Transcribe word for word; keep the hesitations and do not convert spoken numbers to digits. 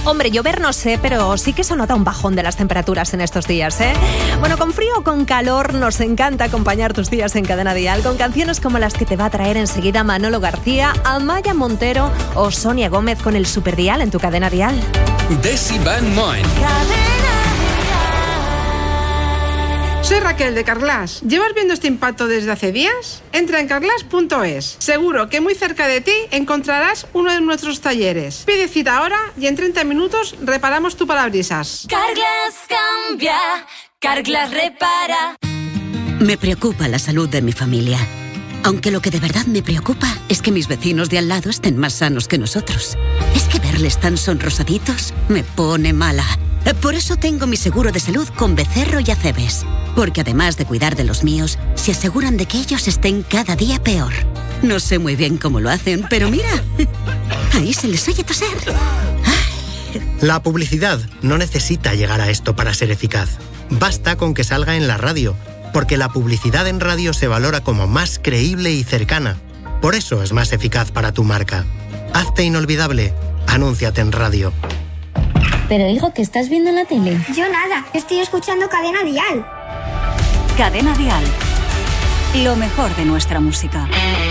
Hombre, llover no sé, pero sí que se nota un bajón de las temperaturas en estos días, ¿eh? Bueno, con frío o con calor, nos encanta acompañar tus días en Cadena Dial con canciones como las que te va a traer enseguida Manolo García, Amaya Montero o Sonia Gómez con el Superdial en tu Cadena Dial. Desi Van Moen. Soy Raquel de Carglass. ¿Llevas viendo este impacto desde hace días? Entra en carglass punto es. Seguro que muy cerca de ti encontrarás uno de nuestros talleres. Pide cita ahora y en treinta minutos reparamos tu parabrisas. Carglass cambia, Carglass repara. Me preocupa la salud de mi familia. Aunque lo que de verdad me preocupa es que mis vecinos de al lado estén más sanos que nosotros. Es que verles tan sonrosaditos me pone mala. Por eso tengo mi seguro de salud con Becerro y Acebes. Porque además de cuidar de los míos, se aseguran de que ellos estén cada día peor. No sé muy bien cómo lo hacen, pero mira, ahí se les oye toser. La publicidad no necesita llegar a esto para ser eficaz. Basta con que salga en la radio, porque la publicidad en radio se valora como más creíble y cercana. Por eso es más eficaz para tu marca. Hazte inolvidable. Anúnciate en radio. Pero hijo, ¿qué estás viendo en la tele? Yo nada, estoy escuchando Cadena Dial. Cadena Dial. Lo mejor de nuestra música.